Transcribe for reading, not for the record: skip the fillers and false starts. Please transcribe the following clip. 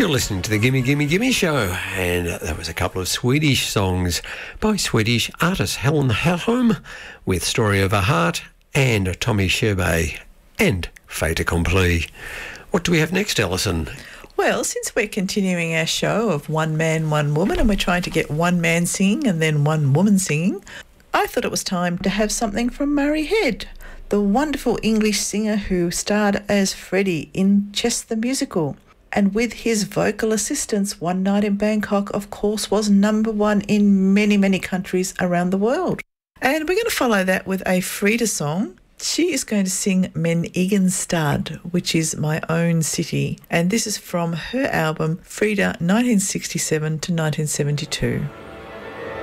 You're listening to the Gimme Gimme Gimme Show, and that was a couple of Swedish songs by Swedish artist Helen Hellholm with Story of a Heart and Tommy Sherbe and Fait Accompli. What do we have next, Alison? Well, since we're continuing our show of one man, one woman, and we're trying to get one man singing and then one woman singing, I thought it was time to have something from Murray Head, the wonderful English singer who starred as Freddie in Chess the Musical. And with his vocal assistance, One Night in Bangkok, of course, was number one in many, many countries around the world. And we're going to follow that with a Frida song. She is going to sing Men Igenstad, which is My Own City. And this is from her album, Frida, 1967 to 1972.